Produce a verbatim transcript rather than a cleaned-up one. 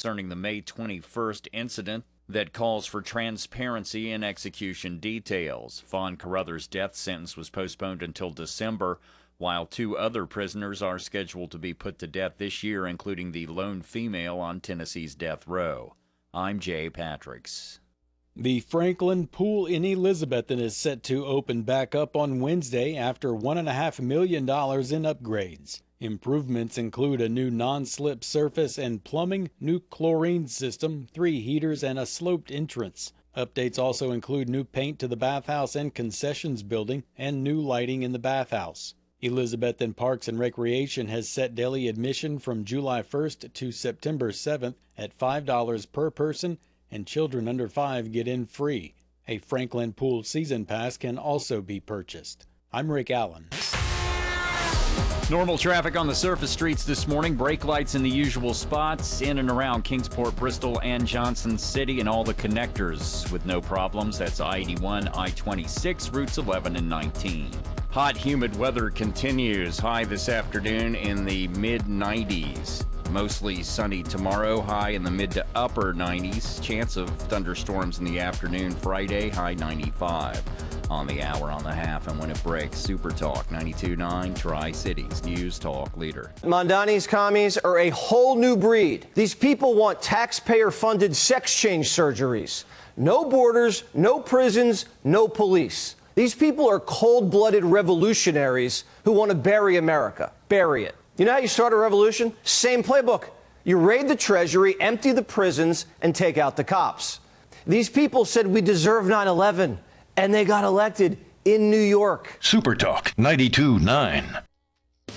concerning the May twenty-first incident that calls for transparency in execution details. Vaughn Carruthers' death sentence was postponed until December, while two other prisoners are scheduled to be put to death this year, including the lone female on Tennessee's death row. I'm Jay Patricks. The Franklin Pool in Elizabethton is set to open back up on Wednesday after one point five million dollars in upgrades. Improvements include a new non-slip surface and plumbing, new chlorine system, three heaters, and a sloped entrance. Updates also include new paint to the bathhouse and concessions building and new lighting in the bathhouse. Elizabethton Parks and Recreation has set daily admission from July first to September seventh at five dollars per person, and children under five get in free. A Franklin Pool season pass can also be purchased. I'm Rick Allen. Normal traffic on the surface streets this morning. Brake lights in the usual spots in and around Kingsport, Bristol, and Johnson City, and all the connectors with no problems. That's I eighty-one, I twenty-six, routes eleven and nineteen. Hot, humid weather continues. High this afternoon in the mid nineties. Mostly sunny tomorrow, high in the mid to upper nineties. Chance of thunderstorms in the afternoon Friday, high ninety-five. On the hour, on the half, and when it breaks, Super Talk ninety-two point nine Tri-Cities News Talk leader. Mondani's commies are a whole new breed. These people want taxpayer-funded sex change surgeries. No borders, no prisons, no police. These people are cold-blooded revolutionaries who want to bury America. Bury it. You know how you start a revolution? Same playbook. You raid the Treasury, empty the prisons, and take out the cops. These people said we deserve nine eleven, and they got elected in New York. Super Talk ninety-two point nine.